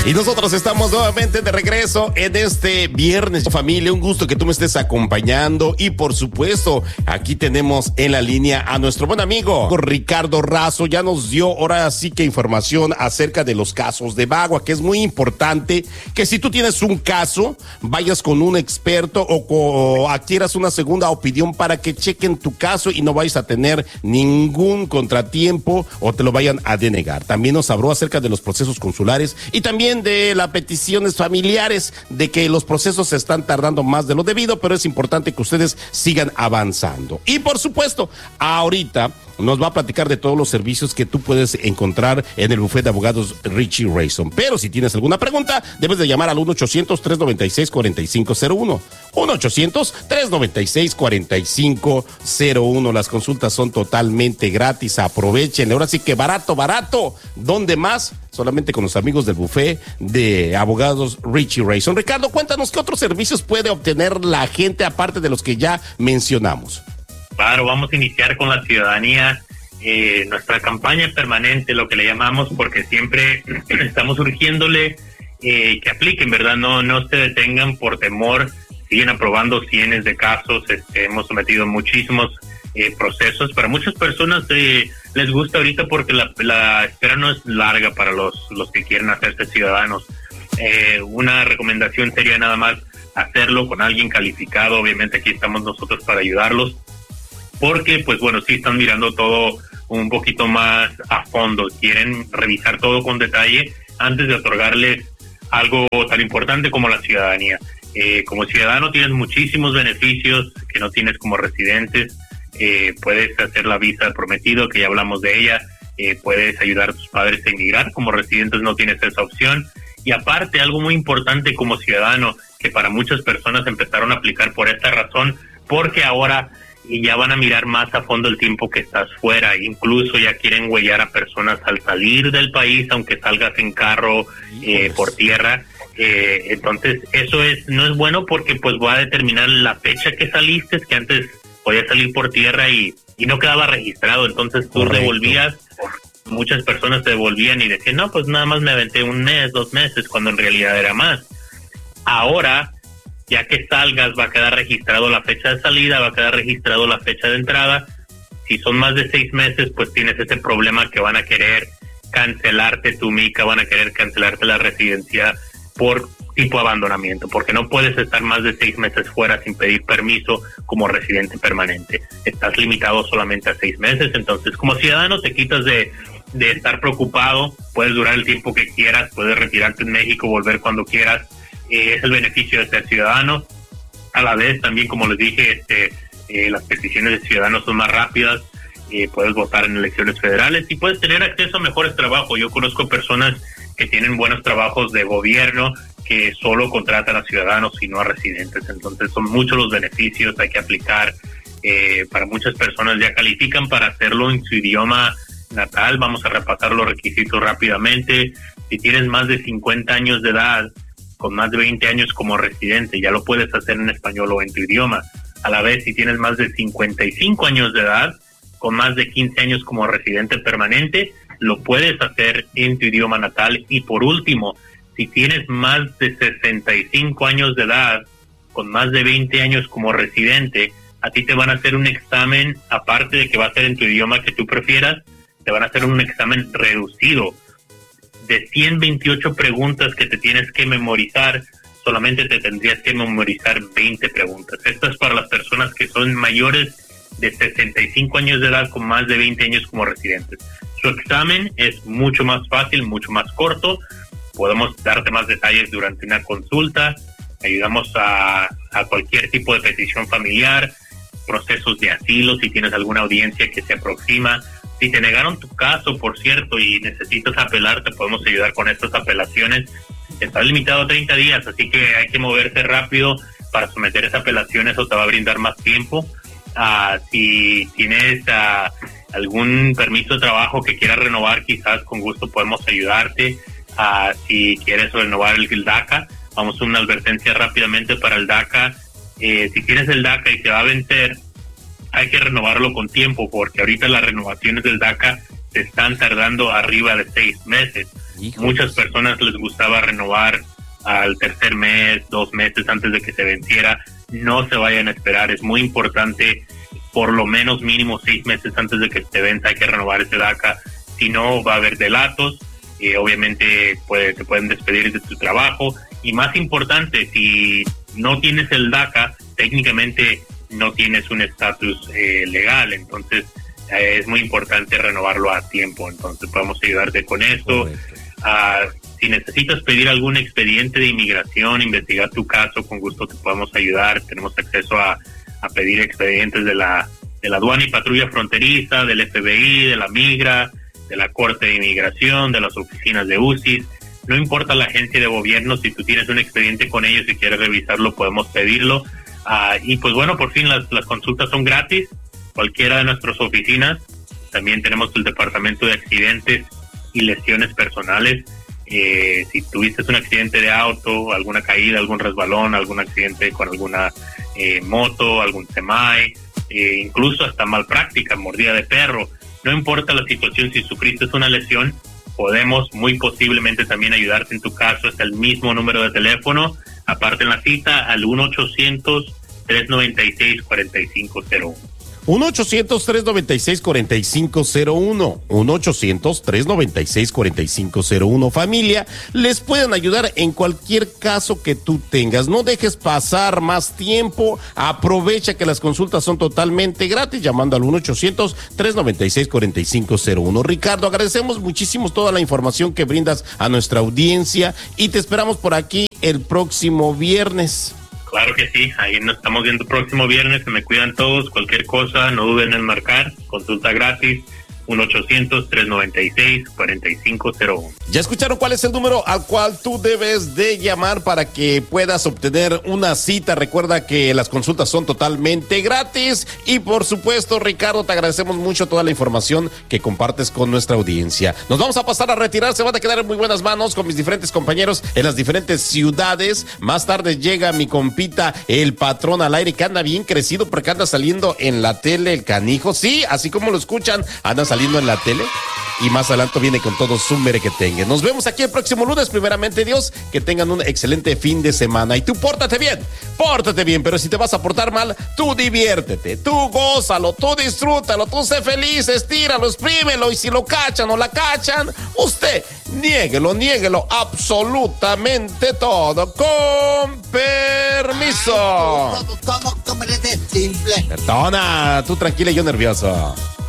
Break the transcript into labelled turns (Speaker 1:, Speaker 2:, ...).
Speaker 1: Y nosotros estamos nuevamente de regreso en este viernes. Familia, un gusto que tú me estés acompañando. Y por supuesto, aquí tenemos en la línea a nuestro buen amigo Ricardo Razo. Ya nos dio ahora sí que información acerca de los casos de Bagua, que es muy importante que si tú tienes un caso, vayas con un experto o adquieras una segunda opinión para que chequen tu caso y no vayas a tener ningún contratiempo o te lo vayan a denegar. También nos habló acerca de los procesos consulares y también de las peticiones familiares, de que los procesos se están tardando más de lo debido, pero es importante que ustedes sigan avanzando. Y por supuesto, ahorita nos va a platicar de todos los servicios que tú puedes encontrar en el bufete de abogados Richie Rayson. Pero si tienes alguna pregunta, debes de llamar al 1-800-396-4501. 1-800-396-4501. Las consultas son totalmente gratis. Aprovechen. Ahora sí que barato, barato. ¿Dónde más? Solamente con los amigos del bufete de abogados Richie Rayson. Ricardo, cuéntanos qué otros servicios puede obtener la gente aparte de los que ya mencionamos.
Speaker 2: Claro, vamos a iniciar con la ciudadanía, nuestra campaña permanente, lo que le llamamos, porque siempre estamos urgiéndole que apliquen, ¿verdad? No se detengan por temor, siguen aprobando cientos de casos, hemos sometido muchísimos procesos. Para muchas personas les gusta ahorita porque la espera no es larga para los que quieren hacerse ciudadanos. Una recomendación sería nada más hacerlo con alguien calificado. Obviamente aquí estamos nosotros para ayudarlos, porque pues bueno, sí están mirando todo un poquito más a fondo, quieren revisar todo con detalle antes de otorgarles algo tan importante como la ciudadanía. Como ciudadano tienes muchísimos beneficios que no tienes como residentes. Puedes hacer la visa prometido, que ya hablamos de ella, puedes ayudar a tus padres a emigrar. Como residentes no tienes esa opción. Y aparte, algo muy importante como ciudadano, que para muchas personas empezaron a aplicar por esta razón, porque ahora ya van a mirar más a fondo el tiempo que estás fuera. Incluso ya quieren huellar a personas al salir del país, aunque salgas en carro, por tierra. Entonces eso no es bueno, porque pues va a determinar la fecha que saliste, que antes podías salir por tierra y no quedaba registrado. Entonces tú devolvías, muchas personas te devolvían y decían, no, pues nada más me aventé un mes, 2 meses, cuando en realidad era más. Ahora, ya que salgas, va a quedar registrado la fecha de salida, va a quedar registrado la fecha de entrada. Si son más de 6 meses, pues tienes ese problema que van a querer cancelarte tu mica, van a querer cancelarte la residencia por tipo abandonamiento, porque no puedes estar más de 6 meses fuera sin pedir permiso como residente permanente. Estás limitado solamente a 6 meses, entonces como ciudadano te quitas de estar preocupado, puedes durar el tiempo que quieras, puedes retirarte en México, volver cuando quieras. Es el beneficio de ser ciudadano. A la vez también, como les dije, las peticiones de ciudadanos son más rápidas. Puedes votar en elecciones federales y puedes tener acceso a mejores trabajos. Yo conozco personas que tienen buenos trabajos de gobierno que solo contratan a ciudadanos y no a residentes. Entonces son muchos los beneficios, hay que aplicar. Para muchas personas ya califican para hacerlo en su idioma natal. Vamos a repasar los requisitos rápidamente. Si tienes más de 50 años de edad, con más de 20 años como residente, ya lo puedes hacer en español o en tu idioma. A la vez, si tienes más de 55 años de edad, con más de 15 años como residente permanente, lo puedes hacer en tu idioma natal. Y por último, si tienes más de 65 años de edad, con más de 20 años como residente, a ti te van a hacer un examen, aparte de que va a ser en tu idioma que tú prefieras, te van a hacer un examen reducido. De 128 preguntas que te tienes que memorizar, solamente te tendrías que memorizar 20 preguntas. Esto es para las personas que son mayores de 65 años de edad con más de 20 años como residentes. Su examen es mucho más fácil, mucho más corto. Podemos darte más detalles durante una consulta. Ayudamos a cualquier tipo de petición familiar, procesos de asilo, si tienes alguna audiencia que se aproxima. Si te negaron tu caso, por cierto, y necesitas apelar, te podemos ayudar con estas apelaciones. Está limitado a 30 días, así que hay que moverse rápido para someter esa apelación. Eso te va a brindar más tiempo. Si tienes algún permiso de trabajo que quieras renovar, quizás con gusto podemos ayudarte. Si quieres renovar el DACA, vamos a una advertencia rápidamente para el DACA. Si tienes el DACA y se va a vencer, hay que renovarlo con tiempo, porque ahorita las renovaciones del DACA se están tardando arriba de 6 meses.
Speaker 1: Híjole.
Speaker 2: Muchas personas les gustaba renovar al tercer mes, 2 meses antes de que se venciera. No se vayan a esperar, es muy importante, por lo menos mínimo 6 meses antes de que se venza hay que renovar ese DACA, si no va a haber delatos, obviamente te pueden despedir de tu trabajo, y más importante, si no tienes el DACA, técnicamente no tienes un estatus legal, entonces es muy importante renovarlo a tiempo, entonces podemos ayudarte con esto. Si necesitas pedir algún expediente de inmigración, investigar tu caso, con gusto te podemos ayudar. Tenemos acceso a pedir expedientes de la aduana y patrulla fronteriza, del FBI, de la Migra, de la Corte de Inmigración, de las oficinas de UCIS. No importa la agencia de gobierno, si tú tienes un expediente con ellos y quieres revisarlo, podemos pedirlo. Y pues bueno, por fin las consultas son gratis, cualquiera de nuestras oficinas. También tenemos el departamento de accidentes y lesiones personales. Si tuviste un accidente de auto, alguna caída, algún resbalón, algún accidente con alguna moto, algún semi, incluso hasta malpráctica, mordida de perro, no importa la situación, si sufriste una lesión, podemos muy posiblemente también ayudarte en tu caso. Está el mismo número de teléfono, aparte en la cita al 1-800-396-4501.
Speaker 1: 1-800-396-4501. 1-800-396-4501. Familia, les pueden ayudar en cualquier caso que tú tengas. No dejes pasar más tiempo. Aprovecha que las consultas son totalmente gratis llamando al 1-800-396-4501. Ricardo, agradecemos muchísimo toda la información que brindas a nuestra audiencia y te esperamos por aquí el próximo viernes.
Speaker 2: Claro que sí, ahí nos estamos viendo el próximo viernes, se me cuidan todos, cualquier cosa, no duden en marcar, consulta gratis, 1-800-396-4501.
Speaker 1: ¿Ya escucharon cuál es el número al cual tú debes de llamar para que puedas obtener una cita? Recuerda que las consultas son totalmente gratis y por supuesto, Ricardo, te agradecemos mucho toda la información que compartes con nuestra audiencia. Nos vamos a pasar a retirar, se van a quedar en muy buenas manos con mis diferentes compañeros en las diferentes ciudades. Más tarde llega mi compita, el patrón al aire, que anda bien crecido porque anda saliendo en la tele, el canijo. Sí, así como lo escuchan, anda saliendo en la tele y más adelante viene con todo su merequetengue. Nos vemos aquí el próximo lunes, primeramente Dios, que tengan un excelente fin de semana y tú pórtate bien, pero si te vas a portar mal, tú diviértete, tú gózalo, tú disfrútalo, tú sé feliz, estíralo, exprímelo y si lo cachan o la cachan, usted niéguelo absolutamente todo, con permiso.
Speaker 3: ¿Cómo eres de simple?
Speaker 1: Perdona, tú tranquila y yo nervioso.